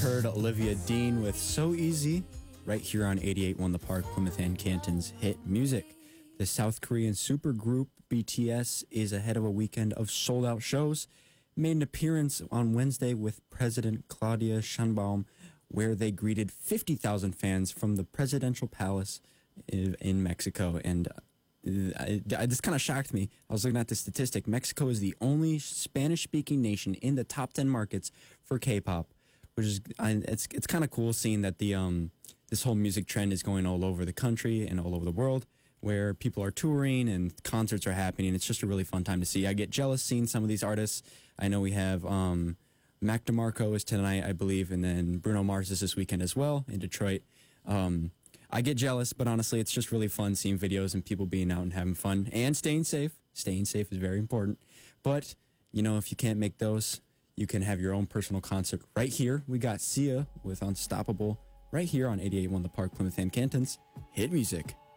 heard Olivia Dean with So Easy right here on 88.1 The Park, Plymouth and Canton's hit music. The South Korean supergroup BTS is ahead of a weekend of sold-out shows. Made an appearance on Wednesday with President Claudia Sheinbaum, where they greeted 50,000 fans from the presidential palace in Mexico. And this kind of shocked me. I was looking at the statistic. Mexico is the only Spanish-speaking nation in the top 10 markets for K-pop, which is it's kind of cool seeing that the this whole music trend is going all over the country and all over the world, where people are touring and concerts are happening. It's just a really fun time to see. I get jealous seeing some of these artists. I know we have Mac DeMarco is tonight, I believe, and then Bruno Mars is this weekend as well in Detroit. I get jealous, but honestly, it's just really fun seeing videos and people being out and having fun and staying safe. Staying safe is very important. But, you know, if you can't make those, you can have your own personal concert right here. We got Sia with Unstoppable right here on 88.1 The Park, Plymouth and Canton's hit music.